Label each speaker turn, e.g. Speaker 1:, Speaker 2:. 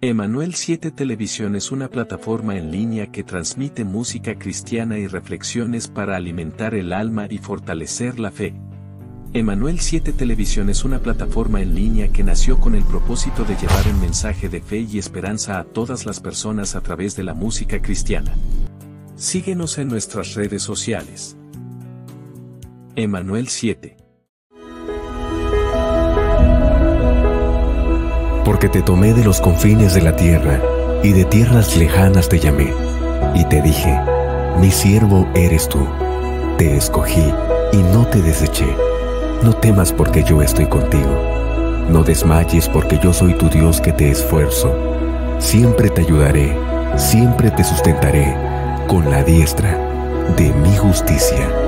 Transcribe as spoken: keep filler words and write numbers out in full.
Speaker 1: Emanuel siete Televisión es una plataforma en línea que transmite música cristiana y reflexiones para alimentar el alma y fortalecer la fe. Emanuel siete Televisión es una plataforma en línea que nació con el propósito de llevar un mensaje de fe y esperanza a todas las personas a través de la música cristiana. Síguenos en nuestras redes sociales. Emanuel siete.
Speaker 2: Porque te tomé de los confines de la tierra, y de tierras lejanas te llamé, y te dije, mi siervo eres tú. Te escogí, y no te deseché. No temas porque yo estoy contigo. No desmayes porque yo soy tu Dios que te esfuerzo. Siempre te ayudaré, siempre te sustentaré, con la diestra de mi justicia.